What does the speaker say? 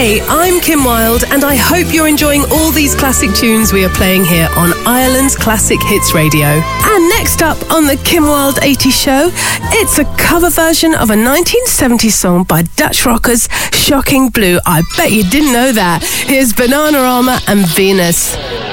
Hey, I'm Kim Wilde, and I hope you're enjoying all these classic tunes we are playing here on Ireland's Classic Hits Radio. And next up on the Kim Wilde 80s show, it's a cover version of a 1970s song by Dutch rockers Shocking Blue. I bet you didn't know that. Here's Bananarama and Venus.